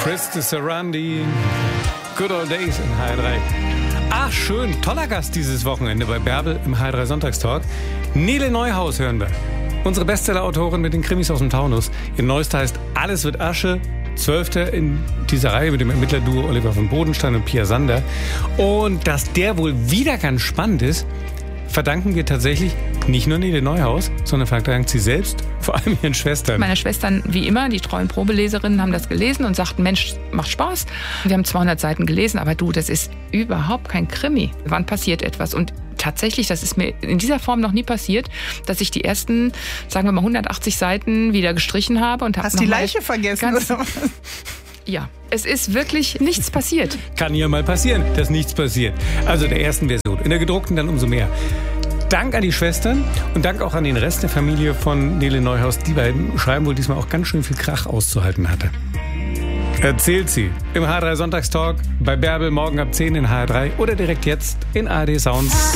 Chris Sarandi, Good Old Days in HR3. Ach schön, toller Gast dieses Wochenende bei Bärbel im HR3 Sonntagstalk. Nele Neuhaus hören wir. Unsere Bestseller-Autorin mit den Krimis aus dem Taunus. Ihr neuester heißt Alles wird Asche. 12. in dieser Reihe mit dem Ermittlerduo Oliver von Bodenstein und Pia Sander. Und dass der wohl wieder ganz spannend ist, verdanken wir tatsächlich nicht nur Nele Neuhaus, sondern verdankt sie selbst, vor allem ihren Schwestern. Meine Schwestern, wie immer, die treuen Probeleserinnen, haben das gelesen und sagten, Mensch, macht Spaß. Wir haben 200 Seiten gelesen, aber du, das ist überhaupt kein Krimi. Wann passiert etwas? Und tatsächlich, das ist mir in dieser Form noch nie passiert, dass ich die ersten, sagen wir mal, 180 Seiten wieder gestrichen habe. Und hast die Leiche vergessen? Oder was? Ja, es ist wirklich nichts passiert. Kann ja mal passieren, dass nichts passiert. Also der ersten Version. In der gedruckten dann umso mehr. Dank an die Schwestern und Dank auch an den Rest der Familie von Nele Neuhaus. Die beiden schreiben wohl diesmal auch ganz schön viel Krach auszuhalten hatte. Erzählt sie im HR3 Sonntagstalk bei Bärbel morgen ab 10 in HR3 oder direkt jetzt in ARD Sounds.